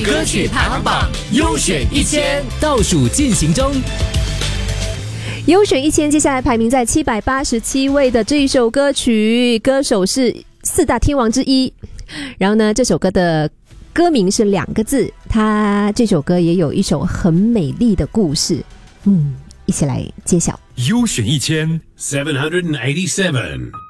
歌曲排行榜优选1000倒数进行中。 优选1000，接下来排名在787位的这一首歌曲，歌手是4大天王之一。然后呢，这首歌的歌名是2个字，它这首歌也有一首很美丽的故事。一起来揭晓。 优选1000 787